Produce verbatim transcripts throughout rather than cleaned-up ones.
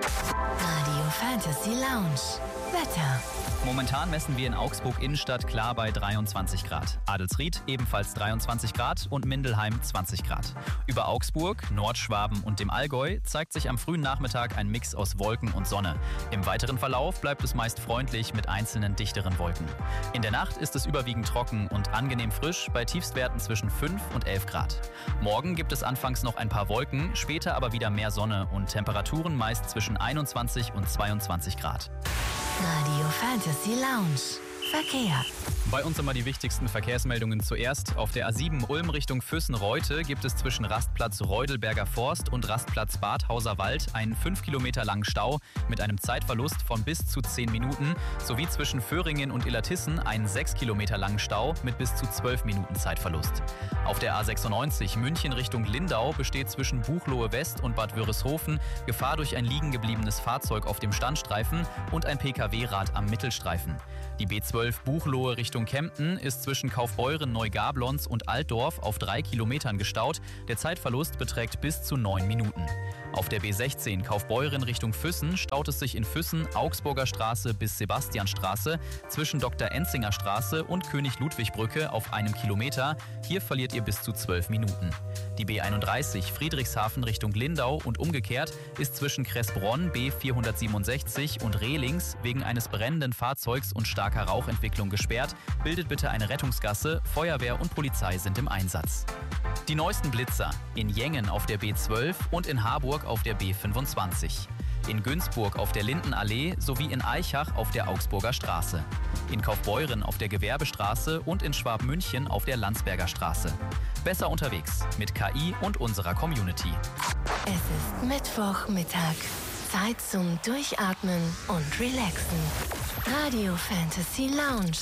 Radio Fantasy Lounge. Wetter. Momentan messen wir in Augsburg Innenstadt klar bei dreiundzwanzig Grad. Adelsried ebenfalls dreiundzwanzig Grad und Mindelheim zwanzig Grad. Über Augsburg, Nordschwaben und dem Allgäu zeigt sich am frühen Nachmittag ein Mix aus Wolken und Sonne. Im weiteren Verlauf bleibt es meist freundlich mit einzelnen dichteren Wolken. In der Nacht ist es überwiegend trocken und angenehm frisch bei Tiefstwerten zwischen fünf und elf Grad. Morgen gibt es anfangs noch ein paar Wolken, später aber wieder mehr Sonne und Temperaturen meist zwischen einundzwanzig und zweiundzwanzig Grad. Radio Fantasy Lounge. Verkehr. Bei uns immer die wichtigsten Verkehrsmeldungen zuerst. Auf der A sieben Ulm Richtung Füssen-Reute gibt es zwischen Rastplatz Reudelberger Forst und Rastplatz Badhauser Wald einen fünf Kilometer langen Stau mit einem Zeitverlust von bis zu zehn Minuten sowie zwischen Föhringen und Illertissen einen sechs Kilometer langen Stau mit bis zu zwölf Minuten Zeitverlust. Auf der A sechsundneunzig München Richtung Lindau besteht zwischen Buchloe West und Bad Wörishofen Gefahr durch ein liegen gebliebenes Fahrzeug auf dem Standstreifen und ein P K W-Rad am Mittelstreifen. Die B zwölf Buchloe Richtung Kempten ist zwischen Kaufbeuren, Neugablonz und Altdorf auf drei Kilometern gestaut. Der Zeitverlust beträgt bis zu neun Minuten. Auf der B sechzehn Kaufbeuren Richtung Füssen staut es sich in Füssen Augsburger Straße bis Sebastianstraße zwischen Doktor Enzinger Straße und König-Ludwig-Brücke auf einem Kilometer. Hier verliert ihr bis zu zwölf Minuten. Die B einunddreißig Friedrichshafen Richtung Lindau und umgekehrt ist zwischen Kressbronn B vierhundertsiebenundsechzig und Rehlings wegen eines brennenden Fahrzeugs und starker Rauchentwicklung gesperrt. Bildet bitte eine Rettungsgasse, Feuerwehr und Polizei sind im Einsatz. Die neuesten Blitzer in Jengen auf der B zwölf und in Harburg auf der B fünfundzwanzig. In Günzburg auf der Lindenallee sowie in Aichach auf der Augsburger Straße. In Kaufbeuren auf der Gewerbestraße und in Schwabmünchen auf der Landsberger Straße. Besser unterwegs mit K I und unserer Community. Es ist Mittwochmittag. Zeit zum Durchatmen und Relaxen. Radio Fantasy Lounge.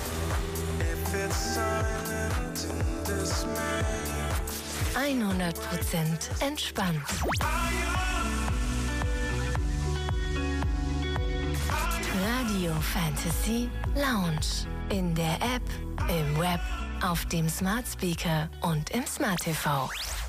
hundert Prozent entspannt. Radio Fantasy Lounge. In der App, im Web, auf dem Smart Speaker und im Smart T V.